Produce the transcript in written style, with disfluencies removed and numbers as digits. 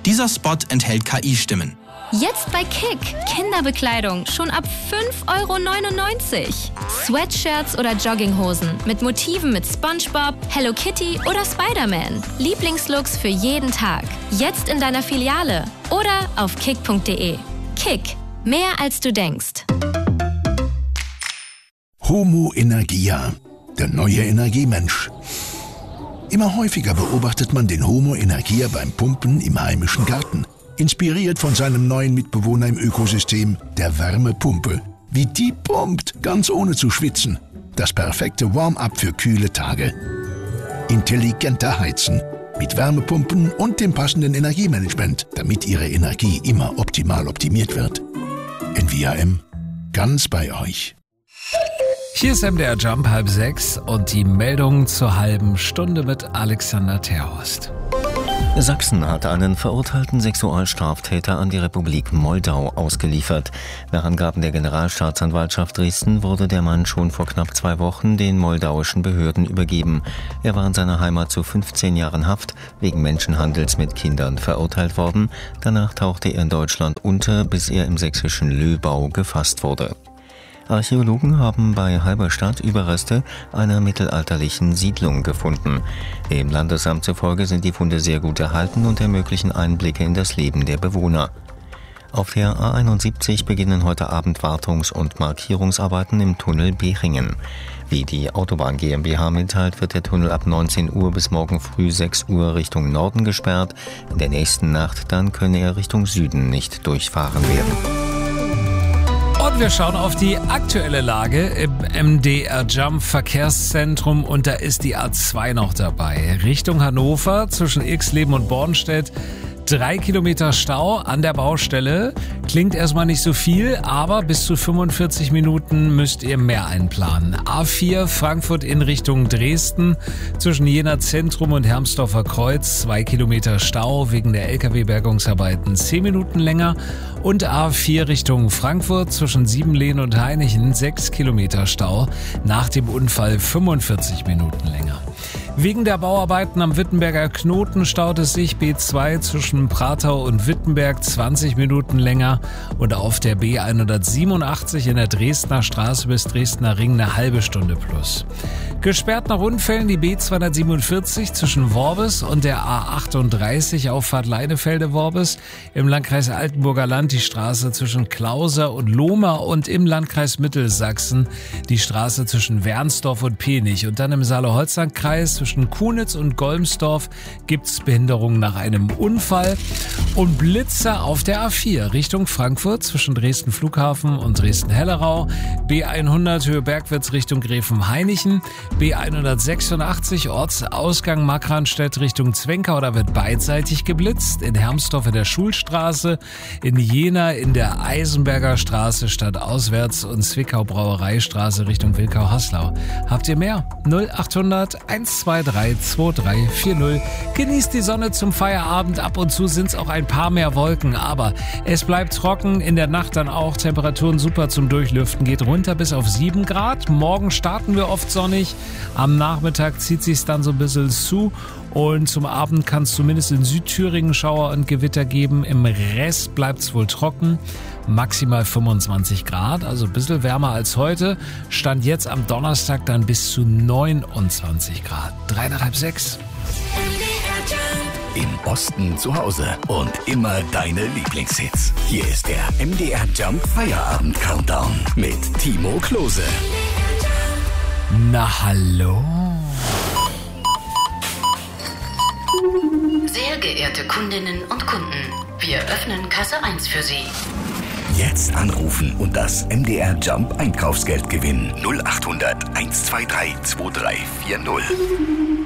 Dieser Spot enthält KI-Stimmen. Jetzt bei Kick. Kinderbekleidung schon ab 5,99 €. Sweatshirts oder Jogginghosen mit Motiven mit SpongeBob, Hello Kitty oder Spider-Man. Lieblingslooks für jeden Tag. Jetzt in deiner Filiale oder auf kick.de. Kick. Mehr als du denkst. Homo Energia, der neue Energiemensch. Immer häufiger beobachtet man den Homo Energia beim Pumpen im heimischen Garten. Inspiriert von seinem neuen Mitbewohner im Ökosystem, der Wärmepumpe. Wie die pumpt, ganz ohne zu schwitzen. Das perfekte Warm-up für kühle Tage. Intelligenter Heizen. Mit Wärmepumpen und dem passenden Energiemanagement, damit Ihre Energie immer optimal optimiert wird. NVIM, ganz bei euch. Hier ist MDR Jump 5:30 und die Meldung zur halben Stunde mit Alexander Terhorst. Sachsen hat einen verurteilten Sexualstraftäter an die Republik Moldau ausgeliefert. Nach Angaben der Generalstaatsanwaltschaft Dresden wurde der Mann schon vor knapp 2 Wochen den moldauischen Behörden übergeben. Er war in seiner Heimat zu 15 Jahren Haft wegen Menschenhandels mit Kindern verurteilt worden. Danach tauchte er in Deutschland unter, bis er im sächsischen Löbau gefasst wurde. Archäologen haben bei Halberstadt Überreste einer mittelalterlichen Siedlung gefunden. Dem Landesamt zufolge sind die Funde sehr gut erhalten und ermöglichen Einblicke in das Leben der Bewohner. Auf der A71 beginnen heute Abend Wartungs- und Markierungsarbeiten im Tunnel Behringen. Wie die Autobahn GmbH mitteilt, wird der Tunnel ab 19 Uhr bis morgen früh 6 Uhr Richtung Norden gesperrt. In der nächsten Nacht dann könne er Richtung Süden nicht durchfahren werden. Und wir schauen auf die aktuelle Lage im MDR Jump Verkehrszentrum und da ist die A2 noch dabei. Richtung Hannover zwischen Irxleben und Bornstedt. 3 Kilometer Stau an der Baustelle. Klingt erstmal nicht so viel, aber bis zu 45 Minuten müsst ihr mehr einplanen. A4 Frankfurt in Richtung Dresden zwischen Jena Zentrum und Hermsdorfer Kreuz. 2 Kilometer Stau wegen der LKW-Bergungsarbeiten 10 Minuten länger. Und A4 Richtung Frankfurt zwischen Siebenlehn und Hainichen 6 Kilometer Stau. Nach dem Unfall 45 Minuten länger. Wegen der Bauarbeiten am Wittenberger Knoten staut es sich. B2 zwischen Pratau und Wittenberg 20 Minuten länger und auf der B187 in der Dresdner Straße bis Dresdner Ring eine halbe Stunde plus. Gesperrt nach Unfällen die B247 zwischen Worbis und der A38 Auffahrt Leinefelde-Worbis. Im Landkreis Altenburger Land die Straße zwischen Klauser und Lohmar und im Landkreis Mittelsachsen die Straße zwischen Wernsdorf und Penich. Und dann im Saale-Holzland-Kreis zwischen Kunitz und Golmsdorf gibt's Behinderungen nach einem Unfall. Und Blitzer auf der A4 Richtung Frankfurt zwischen Dresden Flughafen und Dresden-Hellerau. B100 Höhe Bergwitz Richtung Gräfenhainichen. B186 Ortsausgang Markranstädt Richtung Zwenkau, da wird beidseitig geblitzt. In Hermsdorf in der Schulstraße, in Jena in der Eisenberger Straße stadtauswärts und Zwickau Brauereistraße Richtung Wilkau-Haslau. Habt ihr mehr? 0800 123 2340. Genießt die Sonne zum Feierabend. Ab und zu sind es auch ein paar mehr Wolken, aber es bleibt trocken. In der Nacht dann auch Temperaturen super zum Durchlüften. Geht runter bis auf 7 Grad. Morgen starten wir oft sonnig. Am Nachmittag zieht sich's dann so ein bisschen zu. Und zum Abend kann es zumindest in Südthüringen Schauer und Gewitter geben. Im Rest bleibt es wohl trocken. Maximal 25 Grad, also ein bisschen wärmer als heute. Stand jetzt am Donnerstag dann bis zu 29 Grad. 3 nach halb 6. Im Osten zu Hause und immer deine Lieblingshits. Hier ist der MDR Jump Feierabend Countdown mit Timo Klose. Na hallo. Sehr geehrte Kundinnen und Kunden, wir öffnen Kasse 1 für Sie. Jetzt anrufen und das MDR Jump Einkaufsgeld gewinnen. 0800 123 2340.